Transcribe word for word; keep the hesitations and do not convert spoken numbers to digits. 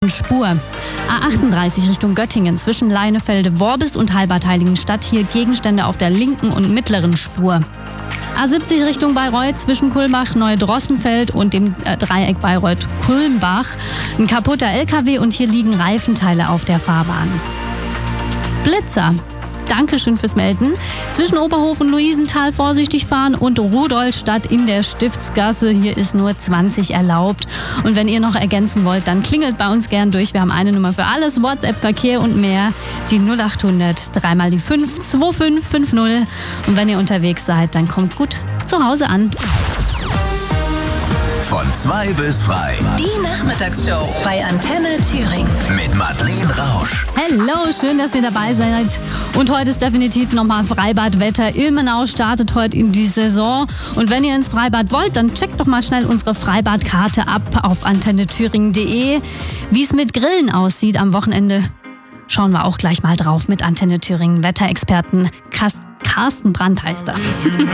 rechten Spur. A achtunddreißig Richtung Göttingen zwischen Leinefelde-Worbis und Halbertheiligenstadt. Hier Gegenstände auf der linken und mittleren Spur. A siebzig Richtung Bayreuth zwischen Kulmbach-Neudrossenfeld und dem äh, Dreieck Bayreuth-Kulmbach. Ein kaputter L K W und hier liegen Reifenteile auf der Fahrbahn. Blitzer. Dankeschön fürs Melden. Zwischen Oberhof und Luisenthal vorsichtig fahren und Rudolstadt in der Stiftsgasse. Hier ist nur zwanzig erlaubt. Und wenn ihr noch ergänzen wollt, dann klingelt bei uns gern durch. Wir haben eine Nummer für alles, WhatsApp, Verkehr und mehr. Die null acht hundert, dreimal die fünf, zwei fünf fünf null. Und wenn ihr unterwegs seid, dann kommt gut zu Hause an. Von zwei bis frei. Die Nachmittagsshow bei Antenne Thüringen. Mit Madeleine Rausch. Hello, schön, dass ihr dabei seid. Und heute ist definitiv nochmal Freibadwetter. Ilmenau startet heute in die Saison. Und wenn ihr ins Freibad wollt, dann checkt doch mal schnell unsere Freibadkarte ab auf antenne thüringen punkt de. Wie es mit Grillen aussieht am Wochenende, schauen wir auch gleich mal drauf mit Antenne Thüringen Wetterexperten Carsten Brandt heißt er.